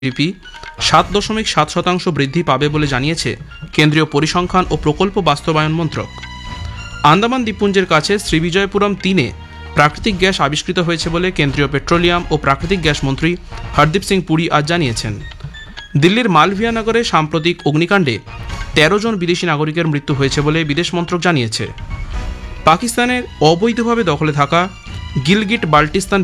GDP 7.7% বৃদ্ধি পাবে বলে জানিয়েছে কেন্দ্রীয় পরিসংখ্যান ও প্রকল্প বাস্তবায়ন মন্ত্রক। আন্দামান দ্বীপপুঞ্জের কাছে শ্রীবিজয়পুরম 3-এ প্রাকৃতিক গ্যাস আবিষ্কৃত হয়েছে বলে কেন্দ্রীয় পেট্রোলিয়াম ও প্রাকৃতিক গ্যাস মন্ত্রী হরদীপ সিং পুরী আজ জানিয়েছেন। দিল্লির মালভিয়া নগরে সাম্প্রতিক অগ্নিকাণ্ডে 13 জন বিদেশি নাগরিকের মৃত্যু হয়েছে বলে বিদেশ মন্ত্রক জানিয়েছে। পাকিস্তানের অবৈধভাবে দখলে থাকা গিলগিট বাল্টিস্তান